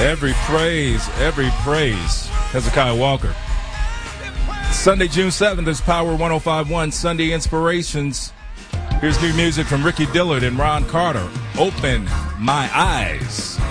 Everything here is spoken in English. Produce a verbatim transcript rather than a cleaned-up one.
Every praise, every praise. Hezekiah Walker. Sunday, June seventh is Power one oh five point one Sunday Inspirations. Here's new music from Ricky Dillard and Ron Carter. Open My Eyes.